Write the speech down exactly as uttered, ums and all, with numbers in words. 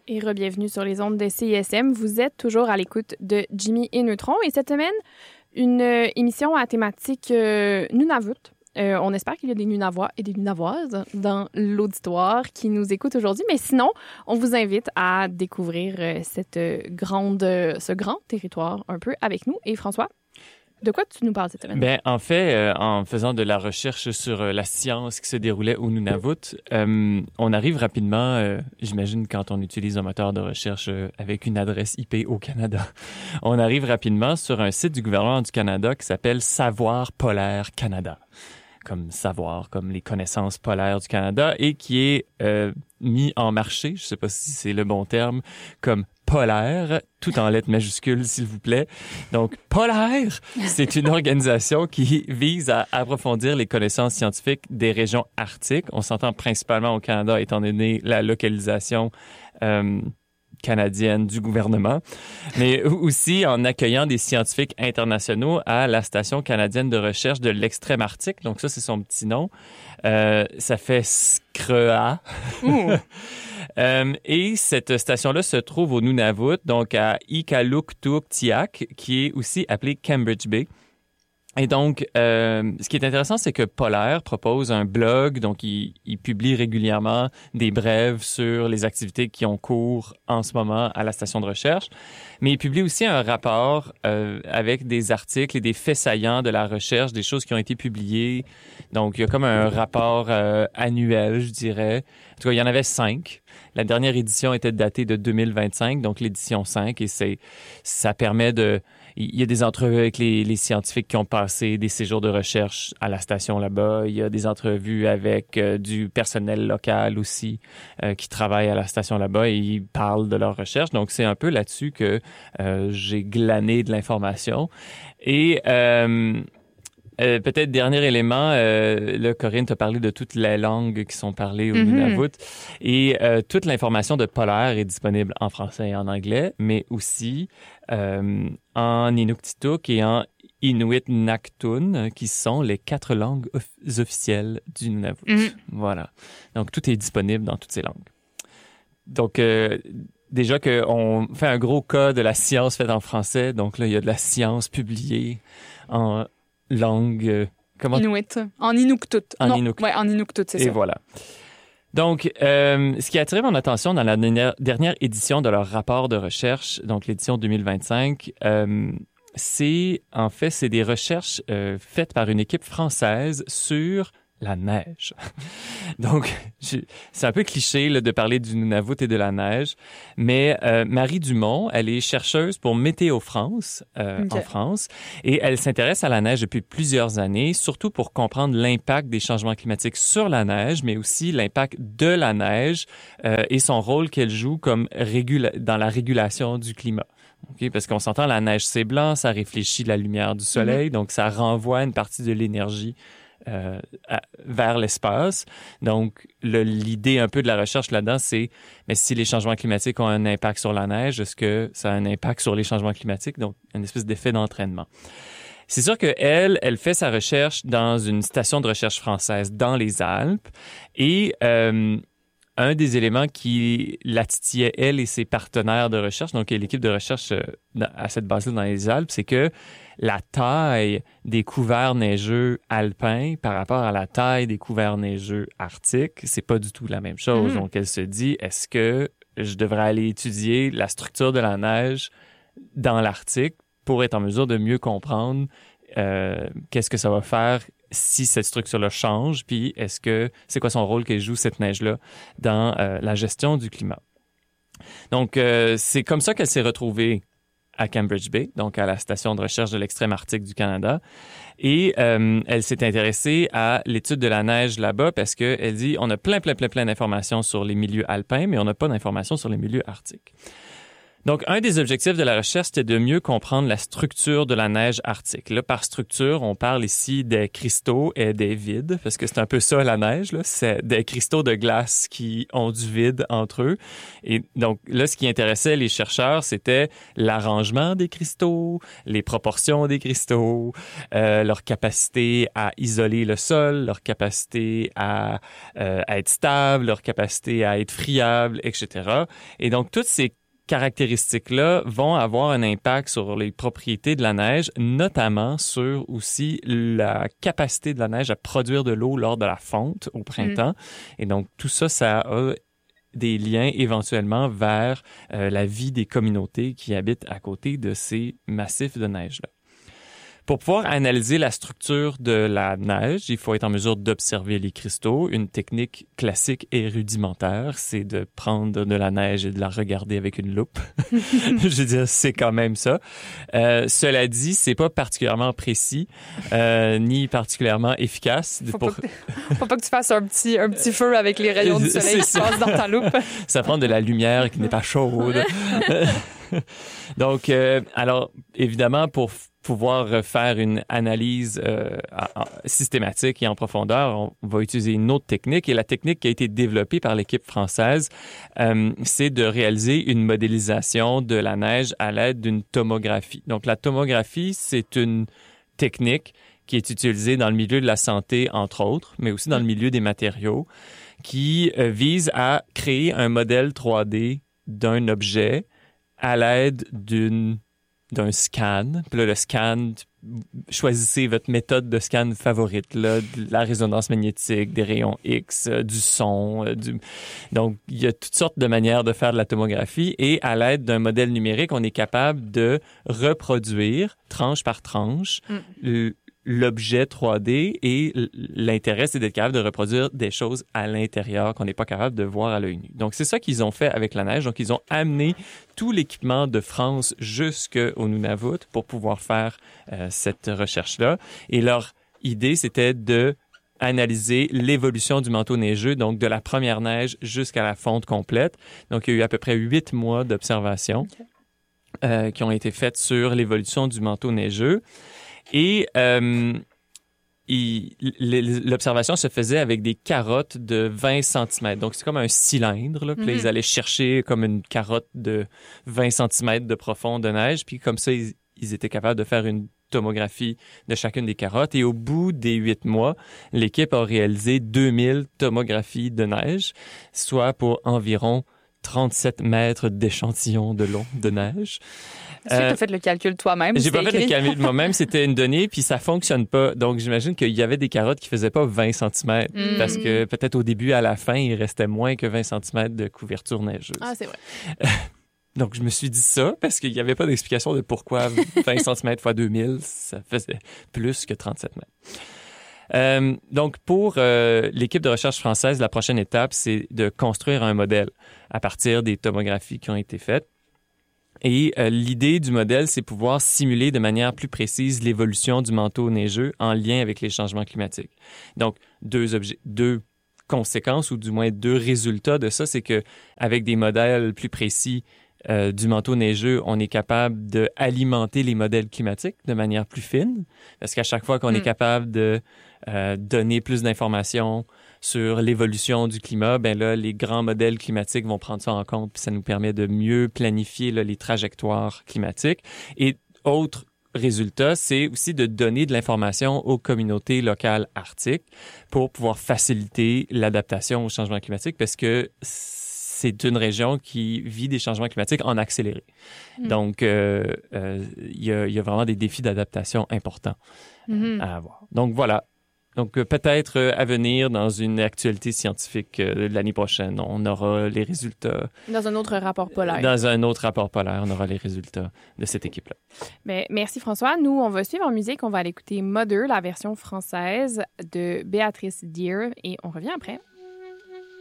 Et re-bienvenue sur les ondes de C I S M. Vous êtes toujours à l'écoute de Jimmy et Neutron. Et cette semaine, une euh, émission à thématique euh, Nunavut. Euh, on espère qu'il y a des Nunavois et des Nunavoises dans l'auditoire qui nous écoutent aujourd'hui. Mais sinon, on vous invite à découvrir euh, cette euh, grande, euh, ce grand territoire un peu avec nous. Et François, de quoi tu nous parles cette semaine? Ben, en fait, euh, en faisant de la recherche sur euh, la science qui se déroulait au Nunavut, euh, on arrive rapidement, euh, j'imagine quand on utilise un moteur de recherche euh, avec une adresse I P au Canada, on arrive rapidement sur un site du gouvernement du Canada qui s'appelle Savoir Polaire Canada, comme savoir, comme les connaissances polaires du Canada, et qui est euh, mis en marché, je sais pas si c'est le bon terme, comme polaire, tout en lettres majuscules, s'il vous plaît. Donc, Polaire, c'est une organisation qui vise à approfondir les connaissances scientifiques des régions arctiques. On s'entend principalement au Canada, étant donné la localisation euh, canadienne du gouvernement, mais aussi en accueillant des scientifiques internationaux à la Station canadienne de recherche de l'extrême Arctique. Donc ça, c'est son petit nom. Euh, ça fait S C R E A. euh, et cette station-là se trouve au Nunavut, donc à Iqaluit-Tiak, qui est aussi appelé Cambridge Bay. Et donc, euh, ce qui est intéressant, c'est que Polaire propose un blog, donc il, il publie régulièrement des brèves sur les activités qui ont cours en ce moment à la station de recherche, mais il publie aussi un rapport euh, avec des articles et des faits saillants de la recherche, des choses qui ont été publiées. Donc, il y a comme un rapport euh, annuel, je dirais. En tout cas, il y en avait cinq. La dernière édition était datée de deux mille vingt-cinq, donc l'édition cinq, et c'est ça permet de... Il y a des entrevues avec les, les scientifiques qui ont passé des séjours de recherche à la station là-bas. Il y a des entrevues avec euh, du personnel local aussi euh, qui travaille à la station là-bas et ils parlent de leur recherche. Donc, c'est un peu là-dessus que euh, j'ai glané de l'information. Et... Euh, Euh, peut-être dernier élément, euh, là, Corinne t'a parlé de toutes les langues qui sont parlées au mm-hmm. Nunavut. Et euh, toute l'information de Polaire est disponible en français et en anglais, mais aussi euh, en Inuktitut et en Inuit Naktun, qui sont les quatre langues off- officielles du Nunavut. Mm-hmm. Voilà. Donc, tout est disponible dans toutes ces langues. Donc, euh, déjà qu'on fait un gros cas de la science faite en français. Donc, là, il y a de la science publiée en langue... Euh, comment... Inuit. En Inuktitut. En non, Inuktitut. Ouais, en Inuktitut, c'est Et ça. Et voilà. Donc, euh, ce qui a attiré mon attention dans la dernière, dernière édition de leur rapport de recherche, donc l'édition deux mille vingt-cinq, euh, c'est, en fait, c'est des recherches euh, faites par une équipe française sur la neige. Donc, je, c'est un peu cliché là, de parler du Nunavut et de la neige, mais euh, Marie Dumont, elle est chercheuse pour Météo France, euh, okay. en France, et elle s'intéresse à la neige depuis plusieurs années, surtout pour comprendre l'impact des changements climatiques sur la neige, mais aussi l'impact de la neige euh, et son rôle qu'elle joue comme régula- dans la régulation du climat. Okay? Parce qu'on s'entend, la neige, c'est blanc, ça réfléchit la lumière du soleil, mm-hmm. donc ça renvoie une partie de l'énergie Euh, à, vers l'espace. Donc, le, l'idée un peu de la recherche là-dedans, c'est mais si les changements climatiques ont un impact sur la neige, est-ce que ça a un impact sur les changements climatiques? Donc, une espèce d'effet d'entraînement. C'est sûr qu'elle, elle fait sa recherche dans une station de recherche française dans les Alpes et euh, un des éléments qui la titillait, elle et ses partenaires de recherche, donc l'équipe de recherche euh, à cette base-là dans les Alpes, c'est que la taille des couverts neigeux alpins par rapport à la taille des couverts neigeux arctiques, c'est pas du tout la même chose. Mmh. Donc, elle se dit, est-ce que je devrais aller étudier la structure de la neige dans l'Arctique pour être en mesure de mieux comprendre euh, qu'est-ce que ça va faire si cette structure-là change, puis est-ce que c'est quoi son rôle qu'elle joue, cette neige-là, dans euh, la gestion du climat. Donc, euh, c'est comme ça qu'elle s'est retrouvée à Cambridge Bay, donc à la station de recherche de l'extrême Arctique du Canada. Et euh, elle s'est intéressée à l'étude de la neige là-bas parce qu'elle dit on a plein, plein, plein, plein d'informations sur les milieux alpins, mais on n'a pas d'informations sur les milieux arctiques. Donc, un des objectifs de la recherche, c'était de mieux comprendre la structure de la neige arctique. Là, par structure, on parle ici des cristaux et des vides, parce que c'est un peu ça, la neige, là. C'est des cristaux de glace qui ont du vide entre eux. Et donc, là, ce qui intéressait les chercheurs, c'était l'arrangement des cristaux, les proportions des cristaux, euh, leur capacité à isoler le sol, leur capacité à, euh, à être stable, leur capacité à être friable, et cetera. Et donc, toutes ces caractéristiques-là vont avoir un impact sur les propriétés de la neige, notamment sur aussi la capacité de la neige à produire de l'eau lors de la fonte au printemps. Mm. Et donc, tout ça, ça a des liens éventuellement vers euh, la vie des communautés qui habitent à côté de ces massifs de neige-là. Pour pouvoir analyser la structure de la neige, il faut être en mesure d'observer les cristaux. Une technique classique et rudimentaire, c'est de prendre de la neige et de la regarder avec une loupe. Je veux dire, c'est quand même ça. Euh, cela dit, c'est pas particulièrement précis, euh, ni particulièrement efficace. Faut, pour... pas que faut pas que tu fasses un petit, un petit feu avec les rayons du soleil qui passent dans ta loupe. Ça prend de la lumière qui n'est pas chaude. Donc, euh, alors, évidemment, pour pouvoir faire une analyse euh, en, en, systématique et en profondeur, on va utiliser une autre technique. Et la technique qui a été développée par l'équipe française, euh, c'est de réaliser une modélisation de la neige à l'aide d'une tomographie. Donc, la tomographie, c'est une technique qui est utilisée dans le milieu de la santé, entre autres, mais aussi dans le milieu des matériaux, qui euh, vise à créer un modèle trois D d'un objet à l'aide d'une d'un scan. Puis là, le scan, choisissez votre méthode de scan favorite, là, de la résonance magnétique, des rayons X, euh, du son. Euh, du... Donc, il y a toutes sortes de manières de faire de la tomographie et à l'aide d'un modèle numérique, on est capable de reproduire, tranche par tranche, mm. l'objet trois D et l'intérêt, c'est d'être capable de reproduire des choses à l'intérieur qu'on n'est pas capable de voir à l'œil nu. Donc, c'est ça qu'ils ont fait avec la neige. Donc, ils ont amené tout l'équipement de France jusqu'au Nunavut pour pouvoir faire euh, cette recherche-là. Et leur idée, c'était de analyser l'évolution du manteau neigeux, donc de la première neige jusqu'à la fonte complète. Donc, il y a eu à peu près huit mois d'observation okay. euh, qui ont été faites sur l'évolution du manteau neigeux. Et euh, il, l'observation se faisait avec des carottes de vingt centimètres. Donc, c'est comme un cylindre. Là. Puis là, mm-hmm. ils allaient chercher comme une carotte de vingt centimètres de profond de neige. Puis comme ça, ils, ils étaient capables de faire une tomographie de chacune des carottes. Et au bout des huit mois, l'équipe a réalisé deux mille tomographies de neige, soit pour environ trente-sept mètres d'échantillons de long de neige. Est-ce que tu as fait le calcul toi-même? J'ai pas écrit? fait le calcul moi-même, c'était une donnée, puis ça fonctionne pas. Donc, j'imagine qu'il y avait des carottes qui faisaient pas vingt centimètres, mm. parce que peut-être au début, à la fin, il restait moins que vingt centimètres de couverture neigeuse. Ah, c'est vrai. Donc, je me suis dit ça, parce qu'il n'y avait pas d'explication de pourquoi vingt centimètres fois deux mille, ça faisait plus que trente-sept mètres. Euh, donc, pour euh, l'équipe de recherche française, la prochaine étape, c'est de construire un modèle à partir des tomographies qui ont été faites. Et euh, l'idée du modèle, c'est pouvoir simuler de manière plus précise l'évolution du manteau neigeux en lien avec les changements climatiques. Donc, deux objets, deux conséquences, ou du moins deux résultats de ça, c'est que avec des modèles plus précis euh, du manteau neigeux, on est capable d'alimenter les modèles climatiques de manière plus fine, parce qu'à chaque fois qu'on mmh. est capable de euh, donner plus d'informations sur l'évolution du climat, ben là, les grands modèles climatiques vont prendre ça en compte, puis ça nous permet de mieux planifier là, les trajectoires climatiques. Et autre résultat, c'est aussi de donner de l'information aux communautés locales arctiques pour pouvoir faciliter l'adaptation au changement climatique, parce que c'est une région qui vit des changements climatiques en accéléré. Mmh. Donc, euh, euh, y a, y a vraiment des défis d'adaptation importants mmh. à avoir. Donc, voilà. Donc, euh, peut-être euh, à venir dans une actualité scientifique euh, l'année prochaine, on aura les résultats. Dans un autre rapport polaire. Dans un autre rapport polaire, on aura les résultats de cette équipe-là. Bien, merci François. Nous, on va suivre en musique. On va aller écouter Mother, la version française de Béatrice Deer, et on revient après.